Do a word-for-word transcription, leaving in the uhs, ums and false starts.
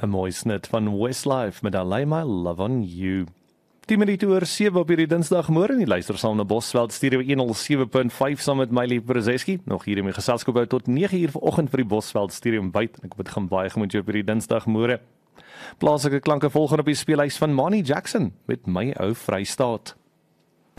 'n mooi snit van Westlife met I Lay My Love on You. tien minute oor sewe op hierdie Dinsdagmôre en die luister saam na Bosveld Stereo honderd sewe punt vyf saam met Mylie Brzeski. Nog hier in my geselskap hou tot nege uur vanoggend vir die Bosveld Stereo byt. Ek het gaan baie gemoed jou op hierdie Dinsdagmôre. Plaaslike klanke volgende op die speelhuis van Manny Jackson met My Ou Vrystaat.